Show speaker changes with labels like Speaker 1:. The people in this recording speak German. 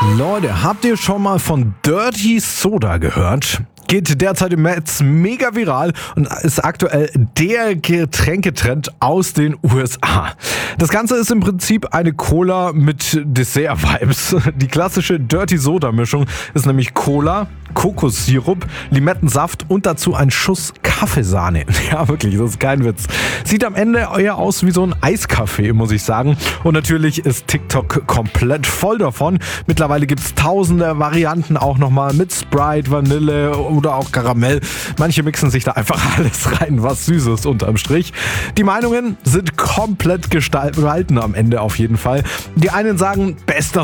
Speaker 1: Leute, habt ihr schon mal von Dirty Soda gehört? Geht derzeit im Netz mega viral und ist aktuell der Getränketrend aus den USA. Das Ganze ist im Prinzip eine Cola mit Dessert-Vibes. Die klassische Dirty Soda-Mischung ist nämlich Cola, Kokossirup, Limettensaft und dazu ein Schuss Kaffeesahne. Ja, wirklich, das ist kein Witz. Sieht am Ende eher aus wie so ein Eiskaffee, muss ich sagen. Und natürlich ist TikTok komplett voll davon. Mittlerweile gibt es tausende Varianten auch nochmal mit Sprite, Vanille oder auch Karamell. Manche mixen sich da einfach alles rein, was süß ist unterm Strich. Die Meinungen sind komplett gespalten am Ende auf jeden Fall. Die einen sagen, bester